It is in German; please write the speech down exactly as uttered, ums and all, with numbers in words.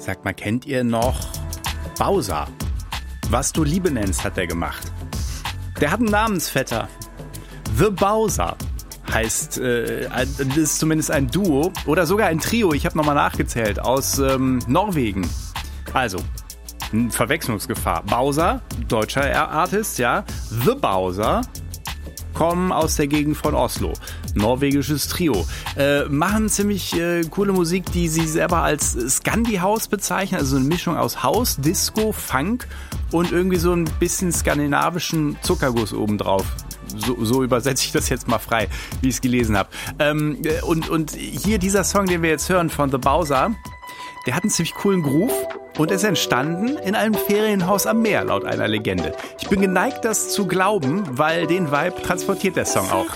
Sagt mal, kennt ihr noch Bowser? Was du Liebe nennst, hat er gemacht. Der hat einen Namensvetter. The Bowser heißt, äh, das ist zumindest ein Duo oder sogar ein Trio, ich habe nochmal nachgezählt, aus ähm, Norwegen. Also, Verwechslungsgefahr. Bowser, deutscher Artist, ja. The Bowser kommen aus der Gegend von Oslo. Norwegisches Trio. Äh, machen ziemlich äh, coole Musik, die sie selber als Scandi-House bezeichnen. Also eine Mischung aus House, Disco, Funk und irgendwie so ein bisschen skandinavischen Zuckerguss obendrauf. So, so übersetze ich das jetzt mal frei, wie ich es gelesen habe. Ähm, und, und hier dieser Song, den wir jetzt hören von The Bowser, der hat einen ziemlich coolen Groove und ist entstanden in einem Ferienhaus am Meer, laut einer Legende. Ich bin geneigt, das zu glauben, weil den Vibe transportiert der Song auch.